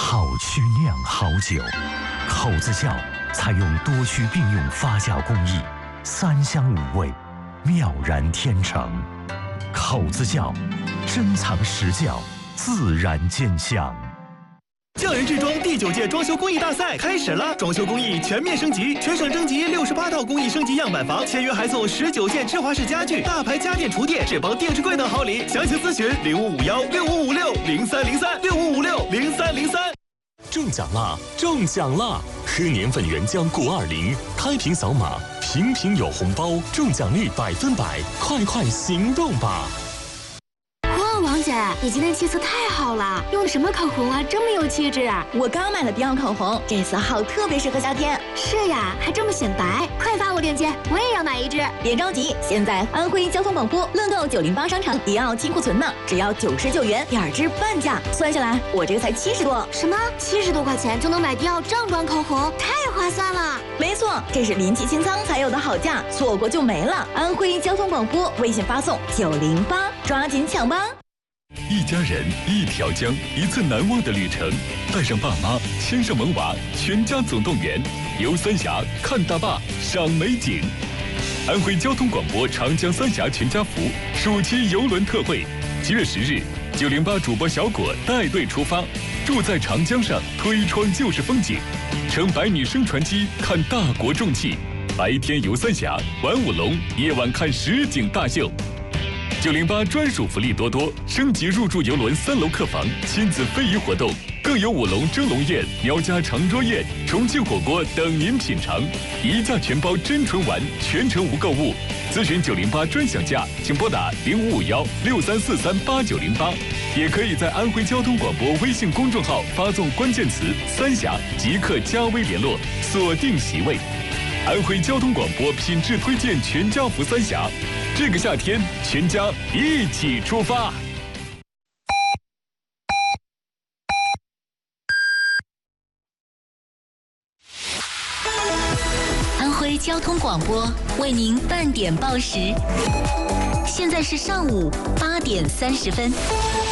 好曲酿好酒，口子窖采用多须并用发酵工艺，3香5味，妙然天成。口子窖，珍藏实窖，自然见香。 匠人制装第9届装修工艺大赛开始了，装修工艺全面升级，全省征集68套工艺升级样板房，签约还送19件芝华士家具、大牌家电厨电、智邦电视柜等好礼。详情咨询05516556030365560303。 中奖啦！中奖啦！喝年份原浆920，开瓶扫码，瓶瓶有红包，中奖率100%，快行动吧！ 王姐，你今天气色太好了，用的什么口红啊？这么有气质啊！ 我刚买了迪奥口红，这色号特别适合夏天。 是呀，还这么显白，快发我链接，我也要买一支。 别着急，现在安徽交通广播乐购908商场迪奥清库存呢，只要99元，2支半价，算下来我这个才70多。 什么？70多块钱就能买迪奥正装口红，太划算了！ 没错，这是临期清仓才有的好价，错过就没了。安徽交通广播微信发送908，抓紧抢吧！ 一家人一条江，一次难忘的旅程。带上爸妈，牵上萌娃，全家总动员，游三峡，看大坝，赏美景。安徽交通广播长江三峡全家福暑期游轮特惠，7月10日，908主播小果带队出发，住在长江上，推窗就是风景，乘百女升船机看大国重器，白天游三峡，玩舞龙，夜晚看实景大秀。908专属福利多多，升级入住游轮3楼客房，亲子非遗活动，更有舞龙、蒸笼宴、苗家长桌宴、重庆火锅等您品尝，一价全包真纯玩，全程无购物。咨询908专享价，请拨打055163438908，也可以在安徽交通广播微信公众号发送关键词“三峡”，即刻加微联络，锁定席位。安徽交通广播品质推荐全家福三峡，这个夏天全家一起出发。 安徽交通广播为您半点报时，现在是上午8点30分。